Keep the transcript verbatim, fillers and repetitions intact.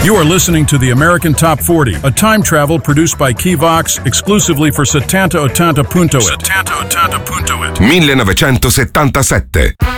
You are listening to the American Top forty, a time travel produced by Keyvox exclusively for settanta ottanta punto it. settanta ottanta punto it. millenovecentosettantasette.